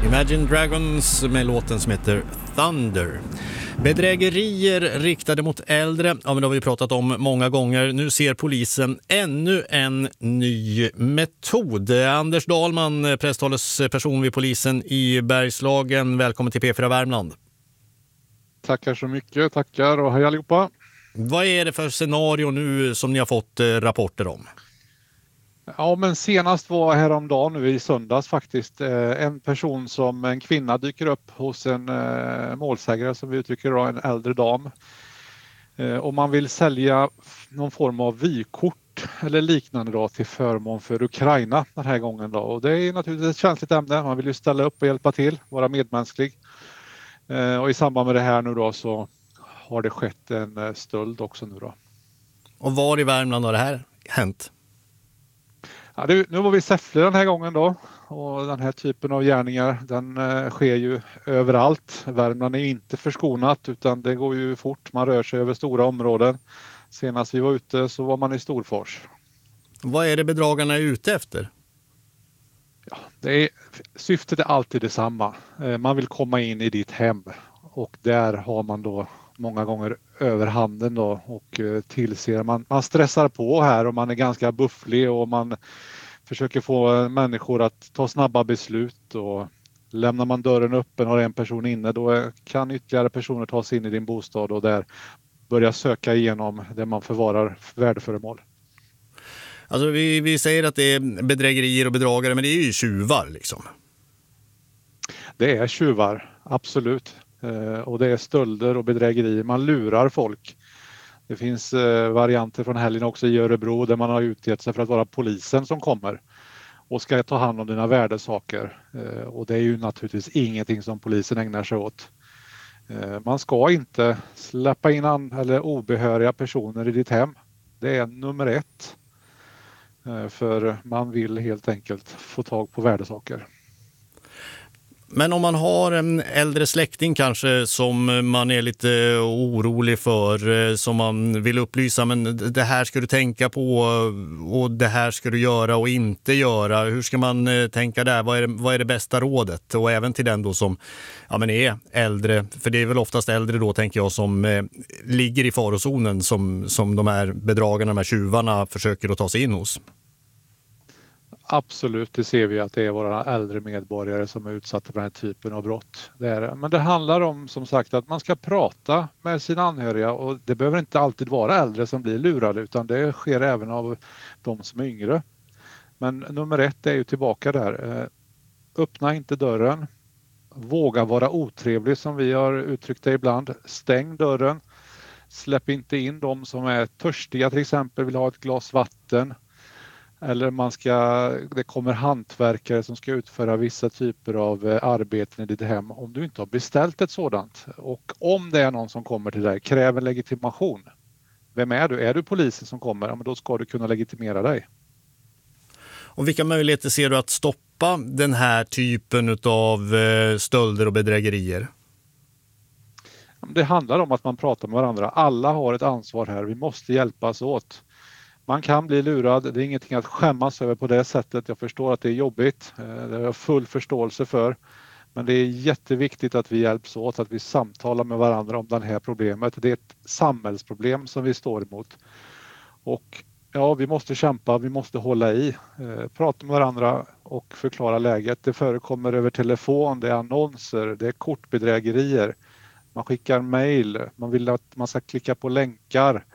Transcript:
Imagine Dragons med låten som heter Thunder. Bedrägerier riktade mot äldre, ja men det har vi pratat om många gånger. Nu ser polisen ännu en ny metod. Anders Dahlman, presstalesperson vid polisen i Bergslagen. Välkommen till P4 Värmland. Tackar så mycket, tackar och hej allihopa. Vad är det för scenario nu som ni har fått rapporter om? Ja, men senast var häromdagen nu i söndags faktiskt en person som en kvinna dyker upp hos en målsägare som vi uttrycker då, en äldre dam. Och man vill sälja någon form av vykort eller liknande då till förmån för Ukraina den här gången då. Och det är naturligtvis ett känsligt ämne, man vill ju ställa upp och hjälpa till, vara medmänsklig. Och i samband med det här nu då så har det skett en stöld också nu då. Och var i Värmland har det här hänt? Ja, nu var vi i Säffle den här gången då och den här typen av gärningar den sker ju överallt. Värmland är inte förskonat utan det går ju fort, man rör sig över stora områden. Senast vi var ute så var man i Storfors. Vad är det bedragarna är ute efter? Ja, syftet är alltid detsamma. Man vill komma in i ditt hem och där har man då många gånger överhanden då och tillser. Man stressar på här och man är ganska bufflig och man försöker få människor att ta snabba beslut och lämnar man dörren öppen och har en person inne då kan ytterligare personer ta sig in i din bostad och där börja söka igenom där man förvarar värdeföremål. Alltså vi säger att det är bedrägerier och bedragare, men det är ju tjuvar liksom. Det är tjuvar, absolut. Och det är stölder och bedrägerier. Man lurar folk. Det finns varianter från helgen också i Örebro där man har utgett sig för att vara polisen som kommer och ska ta hand om dina värdesaker. Och det är ju naturligtvis ingenting som polisen ägnar sig åt. Man ska inte släppa in eller obehöriga personer i ditt hem. Det är nummer 1. För man vill helt enkelt få tag på värdesaker. Men om man har en äldre släkting kanske som man är lite orolig för, som man vill upplysa, men det här ska du tänka på och det här ska du göra och inte göra. Hur ska man tänka där? Vad är det bästa rådet? Och även till den då som men är äldre, för det är väl oftast äldre då tänker jag som ligger i farozonen som de här bedragarna, de här tjuvarna försöker att ta sig in hos. Absolut, det ser vi att det är våra äldre medborgare som är utsatta för den här typen av brott. Men det handlar om som sagt att man ska prata med sina anhöriga och det behöver inte alltid vara äldre som blir lurade utan det sker även av de som är yngre. Men nummer 1 är ju tillbaka där. Öppna inte dörren. Våga vara otrevlig som vi har uttryckt det ibland. Stäng dörren. Släpp inte in de som är törstiga till exempel, vill ha ett glas vatten. Eller det kommer hantverkare som ska utföra vissa typer av arbeten i ditt hem om du inte har beställt ett sådant. Och om det är någon som kommer till dig, kräv en legitimation. Vem är du? Är du polisen som kommer? Ja, men då ska du kunna legitimera dig. Och vilka möjligheter ser du att stoppa den här typen av stölder och bedrägerier? Det handlar om att man pratar med varandra. Alla har ett ansvar här. Vi måste hjälpas åt. Man kan bli lurad, det är ingenting att skämmas över på det sättet. Jag förstår att det är jobbigt, det har jag full förståelse för. Men det är jätteviktigt att vi hjälps åt, att vi samtalar med varandra om det här problemet. Det är ett samhällsproblem som vi står emot. Och ja, vi måste kämpa, vi måste hålla i, prata med varandra och förklara läget. Det förekommer över telefon, det är annonser, det är kortbedrägerier. Man skickar mejl, man vill att man ska klicka på länkar.